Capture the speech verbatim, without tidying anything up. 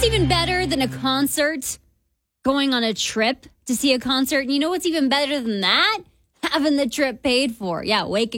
even better than a concert? Going on a trip to see a concert. And you know what's even better than that? Having the trip paid for. Yeah, waking